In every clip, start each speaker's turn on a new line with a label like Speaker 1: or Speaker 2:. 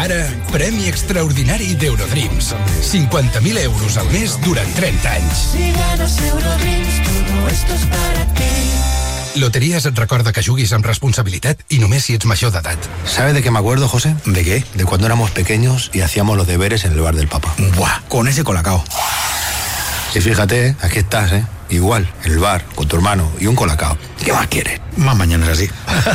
Speaker 1: Ara, premi extraordinari d'Eurodreams. 50.000 euros al mes durant 30 anys.
Speaker 2: Si ganas Eurodreams, todo esto es para ti.
Speaker 1: Loterías et recorda que juguis amb responsabilitat i només si ets major d'edat.
Speaker 3: ¿Sabe de qué me acuerdo, José?
Speaker 1: ¿De qué?
Speaker 3: De cuando éramos pequeños y hacíamos los deberes en el bar del Papa.
Speaker 1: Buah, con ese colacao.
Speaker 3: Y fíjate, aquí estás, ¿eh? Igual, en el bar, con tu hermano y un colacao. ¿Qué más quieres?
Speaker 1: Más mañana és així.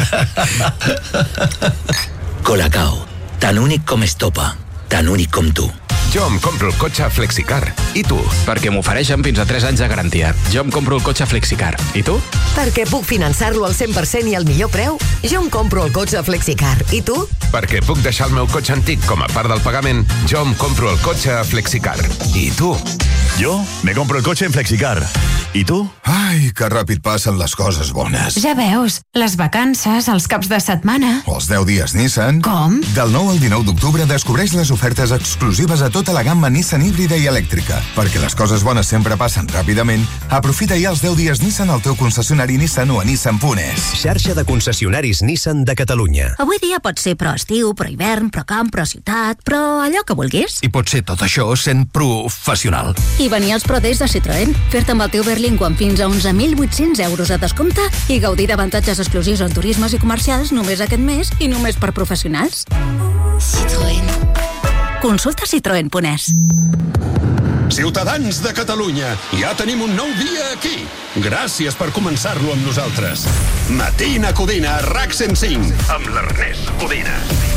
Speaker 4: Colacao, tan únic com Estopa, tan únic com tu.
Speaker 5: Jo em compro el cotxe Flexicar. I tu?
Speaker 6: Perquè m'ofereixen fins a 3 anys de garantia. Jo em compro el cotxe Flexicar. I tu?
Speaker 7: Perquè puc finançar-lo al 100% i al millor preu. Jo em compro el cotxe Flexicar. I tu?
Speaker 5: Perquè puc deixar el meu cotxe antic com a part del pagament. Jo em compro el cotxe Flexicar. I tu?
Speaker 8: Yo me compro el coche en Flexicar. ¿Y tú?
Speaker 9: Ai, que ràpid passen les coses bones.
Speaker 10: Ja veus, les vacances, els caps de setmana...
Speaker 9: Els 10 dies Nissan.
Speaker 10: Com?
Speaker 9: Del 9 al 19 d'octubre descobreix les ofertes exclusives a tota la gamma Nissan híbrida i elèctrica. Perquè les coses bones sempre passen ràpidament, aprofita ja els 10 dies Nissan al teu concessionari Nissan o a Nissan.es.
Speaker 11: Xarxa de concessionaris Nissan de Catalunya.
Speaker 12: Avui dia pot ser pro estiu, pro hivern, pro camp, pro ciutat, però allò que vulguis.
Speaker 1: I pot ser tot això sent professional.
Speaker 12: I venir als Pro Days de Citroën, fer-te amb el teu Berlingo amb fins a 11.800 euros de descompte i gaudir d'avantatges exclusius en turismes i comercials només aquest mes i només per professionals. Citroën. Consulta citroen.es.
Speaker 13: Ciutadans de Catalunya, ja tenim un nou dia aquí. Gràcies per començar-lo amb nosaltres. Matina Codina, RAC 105, amb l'Ernest Codina.